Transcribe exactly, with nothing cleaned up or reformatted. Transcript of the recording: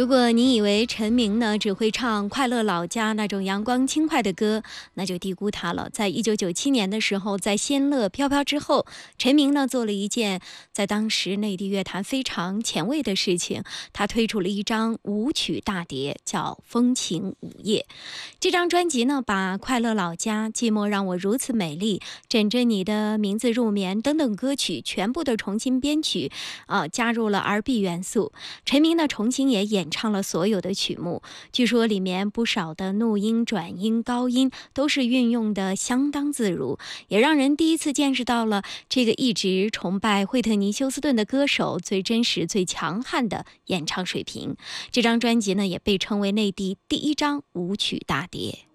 如果你以为陈明呢只会唱《快乐老家》那种阳光轻快的歌，那就低估他了。在一九九七年的时候，在《仙乐飘飘》之后，陈明呢做了一件在当时内地乐坛非常前卫的事情，他推出了一张舞曲大碟，叫《风情午夜》。这张专辑呢，把《快乐老家》、《寂寞让我如此美丽》、枕着你的名字入眠等等歌曲全部的重新编曲，啊、呃，加入了 R B 元素。陈明呢重新也演唱了所有的曲目，据说里面不少的怒音、转音、高音都是运用的相当自如，也让人第一次见识到了这个一直崇拜惠特尼·休斯顿的歌手最真实、最强悍的演唱水平。这张专辑呢，也被称为内地第一张舞曲大碟。